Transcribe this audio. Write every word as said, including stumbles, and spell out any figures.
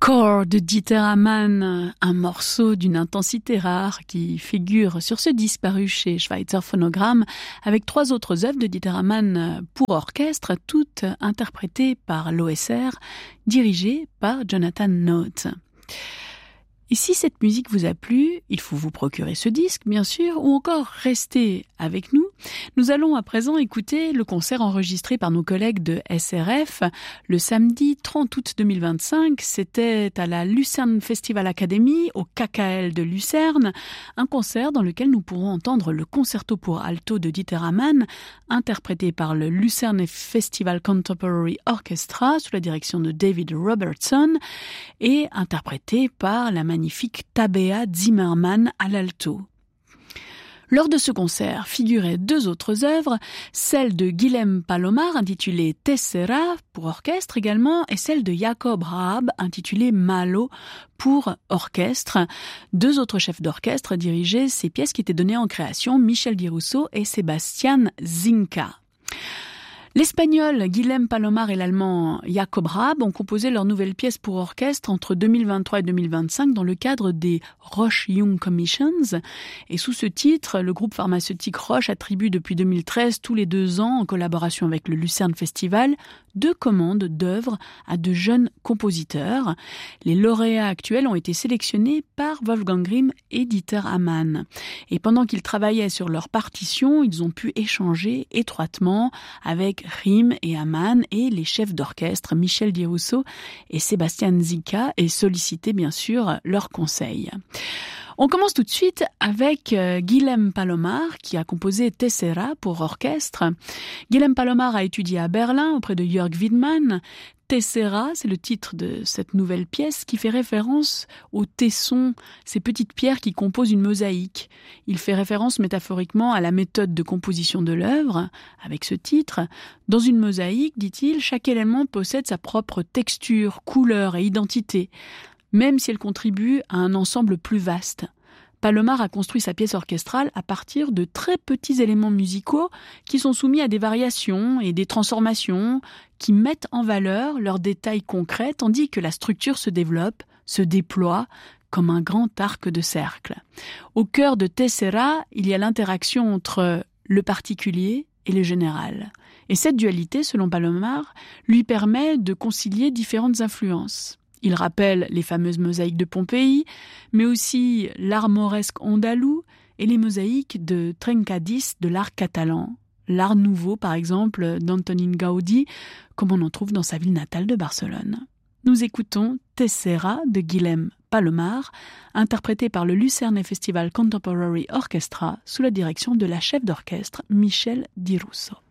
Core de Dieter Hamann, un morceau d'une intensité rare qui figure sur ce disque paru chez Schweitzer Phonogramme avec trois autres œuvres de Dieter Hamann pour orchestre, toutes interprétées par l'O S R, dirigées par Jonathan Notes. Et si cette musique vous a plu, il faut vous procurer ce disque, bien sûr, ou encore rester avec nous. Nous allons à présent écouter le concert enregistré par nos collègues de S R F le samedi trente août deux mille vingt-cinq. C'était à la Lucerne Festival Academy, au K K L de Lucerne, un concert dans lequel nous pourrons entendre le concerto pour alto de Dieter Hamann, interprété par le Lucerne Festival Contemporary Orchestra sous la direction de David Robertson et interprété par la magnifique Tabea Zimmermann à l'alto. Lors de ce concert figuraient deux autres œuvres, celle de Guilhem Palomar intitulée Tessera pour orchestre également et celle de Jakob Raab intitulée Malo pour orchestre. Deux autres chefs d'orchestre dirigeaient ces pièces qui étaient données en création, Michel Di Russo et Sebastian Zinka. L'Espagnol Guilhem Palomar et l'Allemand Jakob Raab ont composé leur nouvelle pièce pour orchestre entre deux mille vingt-trois et deux mille vingt-cinq dans le cadre des Roche Young Commissions. Et sous ce titre, le groupe pharmaceutique Roche attribue depuis deux mille treize, tous les deux ans, en collaboration avec le Lucerne Festival, deux commandes d'œuvres à de jeunes compositeurs. Les lauréats actuels ont été sélectionnés par Wolfgang Grimm et Dieter Hamann. Et pendant qu'ils travaillaient sur leur partition, ils ont pu échanger étroitement avec Grimm et Hamann et les chefs d'orchestre Michel Di Russo et Sebastian Zinka et solliciter bien sûr leurs conseils. On commence tout de suite avec euh, Guilhem Palomar qui a composé Tessera pour orchestre. Guilhem Palomar a étudié à Berlin auprès de Jörg Widmann. Tessera, c'est le titre de cette nouvelle pièce qui fait référence aux tessons, ces petites pierres qui composent une mosaïque. Il fait référence métaphoriquement à la méthode de composition de l'œuvre, avec ce titre. Dans une mosaïque, dit-il, chaque élément possède sa propre texture, couleur et identité, même si elle contribue à un ensemble plus vaste. Palomar a construit sa pièce orchestrale à partir de très petits éléments musicaux qui sont soumis à des variations et des transformations qui mettent en valeur leurs détails concrets tandis que la structure se développe, se déploie comme un grand arc de cercle. Au cœur de Tessera, il y a l'interaction entre le particulier et le général. Et cette dualité, selon Palomar, lui permet de concilier différentes influences. Il rappelle les fameuses mosaïques de Pompéi, mais aussi l'art mauresque andalou et les mosaïques de Trencadís de l'art catalan. L'art nouveau, par exemple, d'Antonin Gaudí, comme on en trouve dans sa ville natale de Barcelone. Nous écoutons Tessera de Guilhem Palomar, interprété par le Lucerne Festival Contemporary Orchestra sous la direction de la chef d'orchestre Michel Di Russo.